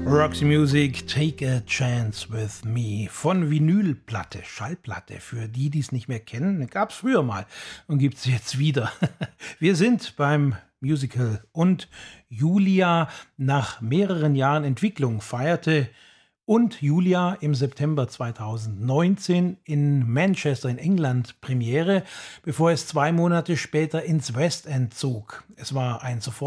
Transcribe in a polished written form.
Roxy Music, Take a Chance with Me von Vinylplatte, Schallplatte. Für die, die es nicht mehr kennen, gab es früher mal und gibt es jetzt wieder. Wir sind beim Musical und Julia nach mehreren Jahren Entwicklung feierte Julia im September 2019 in Manchester in England Premiere, bevor es 2 Monate später ins West End zog. Es war ein